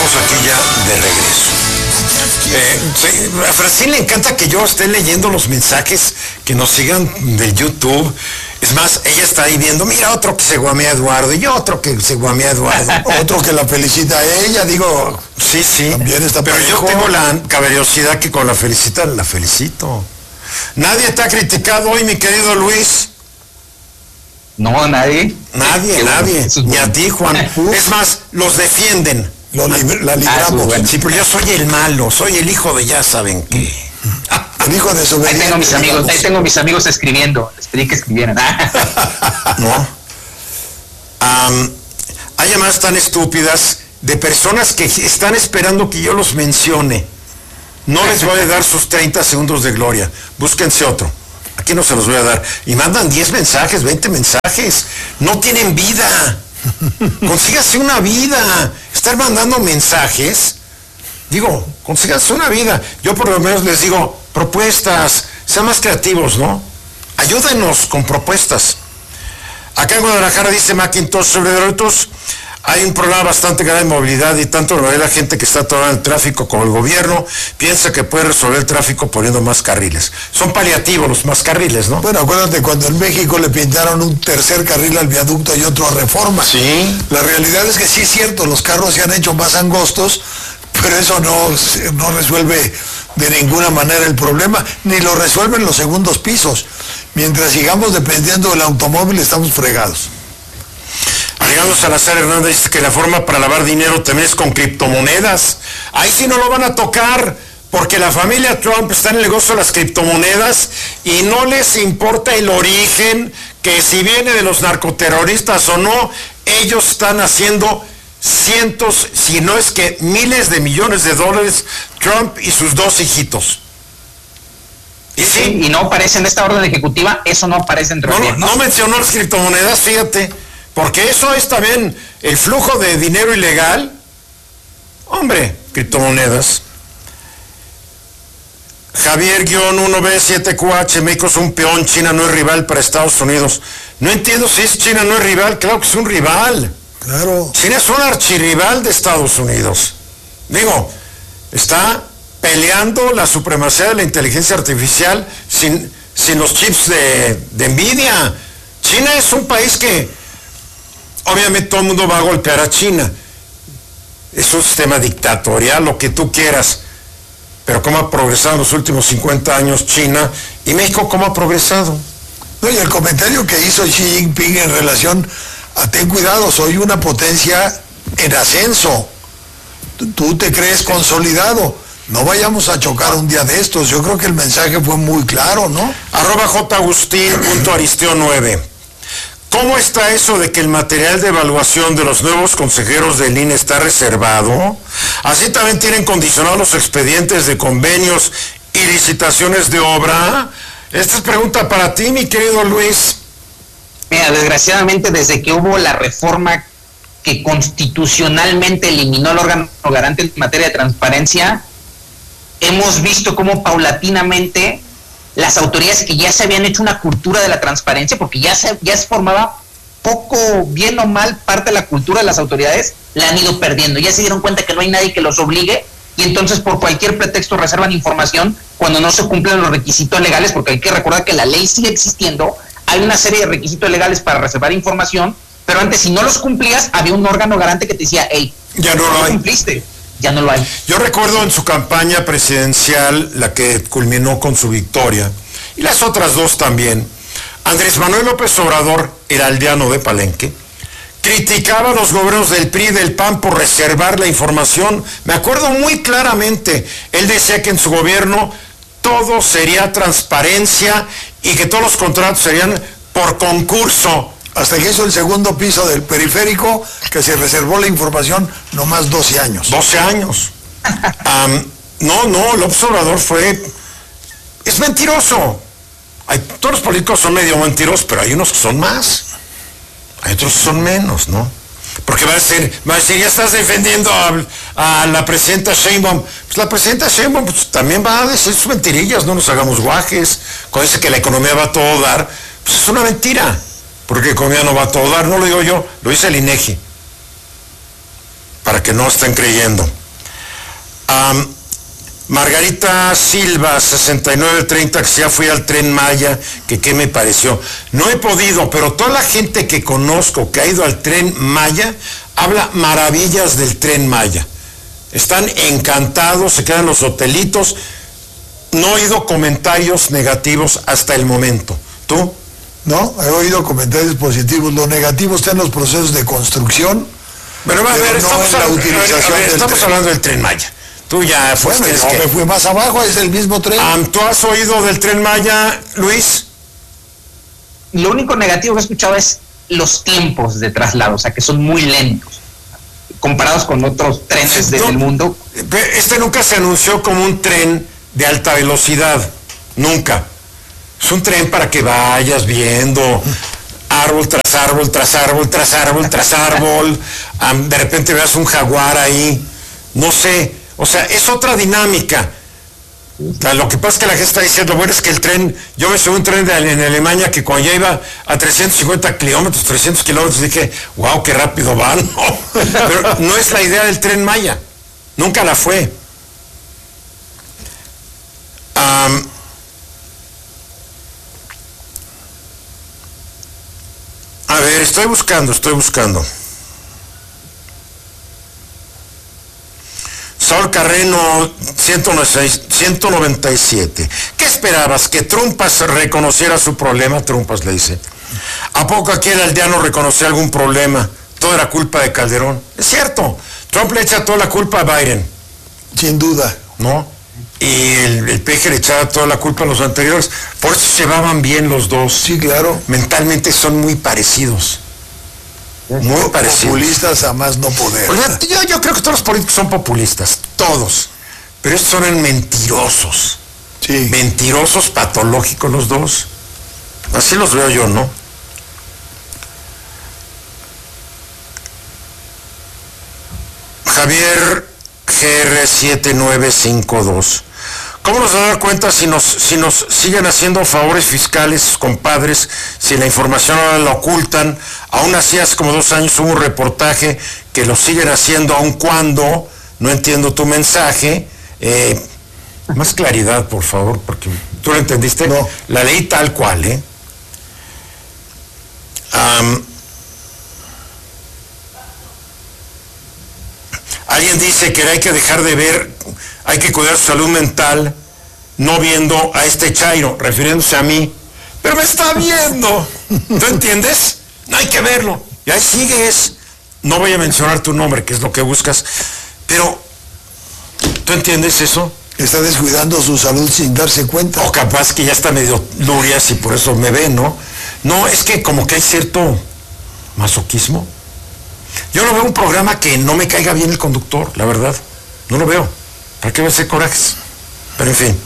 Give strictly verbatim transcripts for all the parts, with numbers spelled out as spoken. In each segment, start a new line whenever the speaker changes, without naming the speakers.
estamos aquí ya de regreso. Eh, a Francine le encanta que yo esté leyendo los mensajes, que nos sigan de YouTube. Es más, ella está ahí viendo, mira, otro que se guamea a Eduardo, y otro que se guamea a Eduardo,
otro que la felicita a ella, digo,
sí, sí,
también está
pero
parejo.
yo tengo la caballerosidad que con la felicita, la felicito. Nadie te ha criticado hoy, mi querido Luis.
No, nadie.
Nadie,
Qué
nadie,
bueno,
ni
bueno.
a ti, Juan. Es más, los defienden.
Lo lib- la
Ah,
libramos.
bueno.
Sí, pero yo soy el malo, soy el hijo de ya saben qué.
El hijo de
Ahí
desobediente.
tengo mis amigos, ahí
digamos.
tengo mis amigos escribiendo. Les pedí que escribieran.
¿No? Am, hay llamadas tan estúpidas de personas que están esperando que yo los mencione. No les voy a dar sus treinta segundos de gloria. Búsquense otro. Aquí no se los voy a dar. Y mandan diez mensajes, veinte mensajes. No tienen vida. Consígase una vida. Estar mandando mensajes. Digo, consígase una vida. Yo por lo menos les digo, propuestas. Sean más creativos, ¿no? Ayúdenos con propuestas. Acá en Guadalajara dice Macintosh sobre derechos. Hay un problema bastante grave de movilidad y tanto la gente que está atorada en el tráfico como el gobierno piensa que puede resolver el tráfico poniendo más carriles. Son paliativos los más carriles, ¿no?
Bueno, acuérdate cuando en México le pintaron un tercer carril al viaducto y otro a Reforma.
Sí.
La realidad es que sí es cierto, los carros se han hecho más angostos, pero eso no, no resuelve de ninguna manera el problema, ni lo resuelven los segundos pisos. Mientras sigamos dependiendo del automóvil, estamos fregados.
Alejandro Salazar Hernández dice que la forma para lavar dinero también es con criptomonedas. Ahí sí no lo van a tocar, porque la familia Trump está en el negocio de las criptomonedas y no les importa el origen, que si viene de los narcoterroristas o no, ellos están haciendo cientos, si no es que miles de millones de dólares, Trump y sus dos hijitos. Y sí,
Y no aparece en esta orden ejecutiva, eso no aparece entre
no,
los
no, no mencionó las criptomonedas, fíjate, porque eso es también el flujo de dinero ilegal. Hombre, criptomonedas. Javier uno B siete Q H, México es un peón, China no es rival para Estados Unidos. No entiendo si es China no es rival, claro que es un rival.
Claro.
China es un archirrival de Estados Unidos. Digo, está peleando la supremacía de la inteligencia artificial sin, sin los chips de, de Nvidia. China es un país que obviamente todo el mundo va a golpear a China. Es un sistema dictatorial, lo que tú quieras. Pero ¿cómo ha progresado en los últimos cincuenta años China? ¿Y México cómo ha progresado?
No, y el comentario que hizo Xi Jinping en relación a ten cuidado, soy una potencia en ascenso. Tú te crees consolidado. No vayamos a chocar un día de estos. Yo creo que el mensaje fue muy claro, ¿no?
Arroba jagustín punto aristeo nueve. ¿Cómo está eso de que el material de evaluación de los nuevos consejeros del I N E está reservado? Así también tienen condicionados los expedientes de convenios y licitaciones de obra. Esta es pregunta para ti, mi querido Luis.
Mira, desgraciadamente desde que hubo la reforma que constitucionalmente eliminó el órgano garante en materia de transparencia, hemos visto cómo paulatinamente las autoridades que ya se habían hecho una cultura de la transparencia, porque ya se, ya se formaba poco, bien o mal, parte de la cultura de las autoridades, la han ido perdiendo. Ya se dieron cuenta que no hay nadie que los obligue y entonces por cualquier pretexto reservan información cuando no se cumplen los requisitos legales, porque hay que recordar que la ley sigue existiendo, hay una serie de requisitos legales para reservar información, pero antes si no los cumplías había un órgano garante que te decía, hey,
Ya no lo
no
hay.
cumpliste, ya no lo hay.
Yo recuerdo en su campaña presidencial, la que culminó con su victoria, y las otras dos también, Andrés Manuel López Obrador, el aldeano de Palenque, criticaba a los gobiernos del P R I y del P A N por reservar la información. Me acuerdo muy claramente, él decía que en su gobierno todo sería transparencia y que todos los contratos serían por concurso.
Hasta que hizo el segundo piso del periférico, que se reservó la información nomás doce años.
doce años. Um, no, no, López Obrador fue... Es mentiroso. Hay, todos los políticos son medio mentirosos, pero hay unos que son más. Hay otros que son menos, ¿no? Porque va a decir, va a decir, ya estás defendiendo a, a la presidenta Sheinbaum. Pues la presidenta Sheinbaum pues, también va a decir sus mentirillas, no nos hagamos guajes. Cuando dice que la economía va a todo dar, pues es una mentira. Porque la economía no va a todo dar, no lo digo yo, lo dice el INEGI. para que no estén creyendo. Um, Margarita Silva, sesenta y nueve treinta, que ya fui al Tren Maya, que qué me pareció. No he podido, pero toda la gente que conozco que ha ido al Tren Maya, habla maravillas del Tren Maya. Están encantados, se quedan en los hotelitos. No he oído comentarios negativos hasta el momento. ¿Tú?
No, he oído comentarios positivos. Lo negativo está en los procesos de construcción.
Pero, a ver,
pero
estamos,
no en la
hablando,
utilización
a ver,
del
estamos
tren.
hablando del Tren Maya. Tú ya fuiste.
Bueno,
es
yo
que-
me fui más abajo, es el mismo tren.
Um, ¿Tú has oído del Tren Maya, Luis?
Lo único negativo que he escuchado es los tiempos de traslado, o sea, que son muy lentos, comparados con otros trenes
No,
del mundo.
Este nunca se anunció como un tren de alta velocidad. Nunca. Es un tren para que vayas viendo árbol tras árbol, tras árbol, tras árbol, tras árbol. Um, de repente veas un jaguar ahí. No sé. O sea, es otra dinámica. O sea, lo que pasa es que la gente está diciendo, bueno, es que el tren, yo me subí a un tren de, en Alemania que cuando ya iba a trescientos cincuenta kilómetros, trescientos kilómetros, dije, wow, qué rápido van. No, pero no es la idea del Tren Maya. Nunca la fue. Um, a ver, estoy buscando, estoy buscando. Saúl Carreno, ciento noventa y siete. ¿Qué esperabas? ¿Que Trumpas reconociera su problema? Trumpas le dice. ¿A poco aquí el aldeano reconoció algún problema? Todo era culpa de Calderón. Es cierto. Trump le echa toda la culpa a Biden,
Sin duda.
¿no? Y el, el peje le echaba toda la culpa a los anteriores. Por eso se llevaban bien los dos.
Sí, claro.
Mentalmente son muy parecidos. Muy parecidos.
Populistas a más no poder.
O sea, yo, yo creo que todos los políticos son populistas, todos. Pero estos son mentirosos.
Sí.
Mentirosos, patológicos los dos. Así los veo yo, ¿no? Javier G R siete nueve cinco dos. ¿Cómo nos vamos a dar cuenta si nos, si nos siguen haciendo favores fiscales, compadres, si la información ahora la ocultan? Aún así, hace como dos años hubo un reportaje que lo siguen haciendo, aun cuando no entiendo tu mensaje. Eh, más claridad, por favor, porque tú lo entendiste.
No.
La leí tal cual, ¿eh? Am, alguien dice que hay que dejar de ver, hay que cuidar su salud mental, no viendo a este Chairo, refiriéndose a mí. Pero me está viendo. ¿Tú entiendes? No hay que verlo. Y ahí sigues. No voy a mencionar tu nombre, que es lo que buscas. Pero, ¿tú entiendes eso?
Está descuidando su salud sin darse cuenta.
O capaz que ya está medio lurias y por eso me ve, ¿no? No, es que como que hay cierto masoquismo. Yo no veo un programa que no me caiga bien el conductor, la verdad. No lo veo. ¿Para qué voy a hacer corajes? Pero en fin.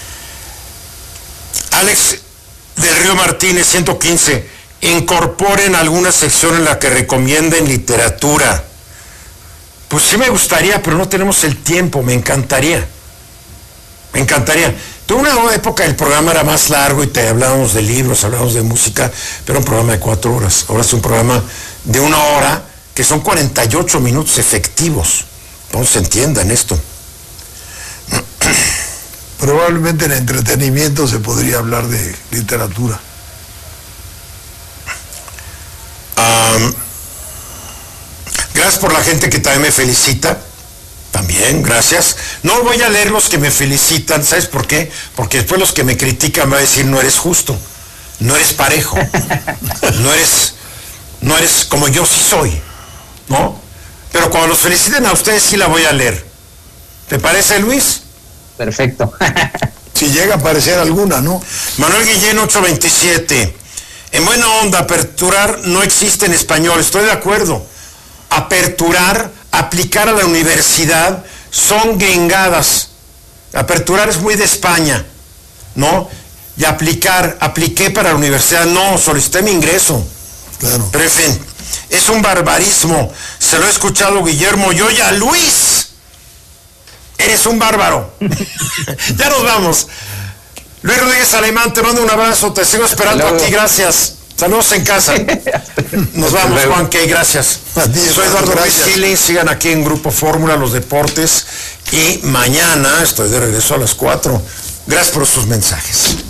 Alex del Río Martínez, ciento quince. Incorporen alguna sección en la que recomienden literatura. Pues sí me gustaría, pero no tenemos el tiempo. Me encantaría. Me encantaría. Tuve una época el programa era más largo y te hablábamos de libros, hablábamos de música, pero un programa de cuatro horas. Ahora es un programa de una hora, que son cuarenta y ocho minutos efectivos. No se entiendan esto.
Probablemente en entretenimiento se podría hablar de literatura.
Um, gracias por la gente que también me felicita. También, gracias. No voy a leer los que me felicitan, ¿sabes por qué? Porque después los que me critican van a decir, no eres justo, no eres parejo, no eres, no eres como yo sí soy, ¿no? Pero cuando los feliciten a ustedes sí la voy a leer. ¿Te parece, Luis?
Perfecto.
Si llega a aparecer alguna, ¿no?
Manuel Guillén, ocho veintisiete. En buena onda, aperturar no existe en español, estoy de acuerdo. Aperturar, aplicar a la universidad, son gringadas. Aperturar es muy de España, ¿no? Y aplicar, apliqué para la universidad, no, solicité mi ingreso.
Claro.
Pero en fin, es un barbarismo. Se lo he escuchado Guillermo Yoya. Luis, eres un bárbaro. Ya nos vamos. Luis Rodríguez Alemán, te mando un abrazo, te sigo esperando
Hello.
aquí, gracias. Saludos en casa. Nos vamos, Juan Key, gracias. Soy Eduardo Ruiz Gili, sigan aquí en Grupo Fórmula, los deportes, y mañana estoy de regreso a las cuatro. Gracias por sus mensajes.